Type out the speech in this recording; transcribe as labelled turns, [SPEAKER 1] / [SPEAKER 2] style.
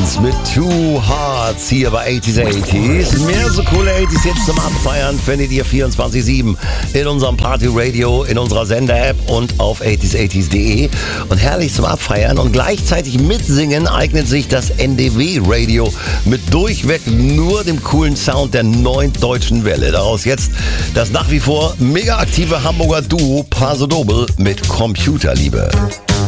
[SPEAKER 1] Dance mit Two Hearts hier bei 80s. Mehr so coole 80s jetzt zum Abfeiern findet ihr 24/7 in unserem Party-Radio, in unserer Sender-App und auf 80s80s.de. Und herrlich zum Abfeiern und gleichzeitig mitsingen eignet sich das NDW-Radio mit durchweg nur dem coolen Sound der neuen deutschen Welle. Daraus jetzt das nach wie vor mega aktive Hamburger Duo Paso Doble mit Computerliebe.